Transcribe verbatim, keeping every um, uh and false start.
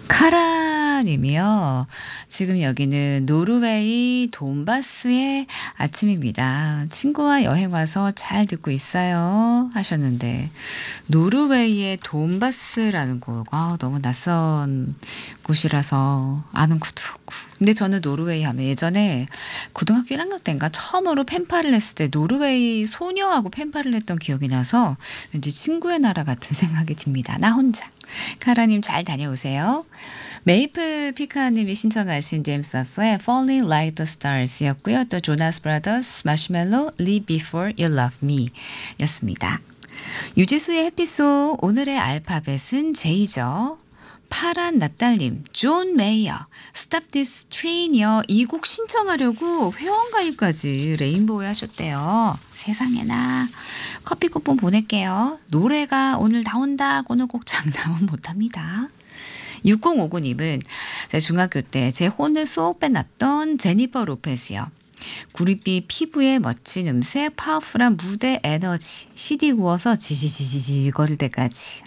카라 님이요. 지금 여기는 노르웨이 돈바스의 아침입니다. 친구와 여행 와서 잘 듣고 있어요. 하셨는데, 노르웨이의 돈바스라는 곳, 아, 너무 낯선 곳이라서 아는 것도 없고. 근데 저는 노르웨이 하면 예전에 고등학교 일 학년 때인가 처음으로 펜팔을 했을 때 노르웨이 소녀하고 펜팔을 했던 기억이 나서 왠지 친구의 나라 같은 생각이 듭니다. 나 혼자. 카라님 잘 다녀오세요. 메이플 피카님이 신청하신 제임스 아서의 Falling Like the Stars 였고요. 또 조나스 브라더스, 마시멜로, Live Before You Love Me 였습니다. 유지수의 햇빛송 오늘의 알파벳은 J죠. 파란 낯달님, 존 메이어, Stop This Train이요. 이 곡 신청하려고 회원가입까지 레인보우에 하셨대요. 세상에나. 커피 쿠폰 보낼게요. 노래가 오늘 나온다고는 꼭 장담은 못합니다. 육공오구님은 제가 중학교 때 제 혼을 쏙 빼놨던 제니퍼 로페스요. 구릿빛 피부에 멋진 음색, 파워풀한 무대 에너지, 씨디 구워서 지지지지지 거릴 때까지.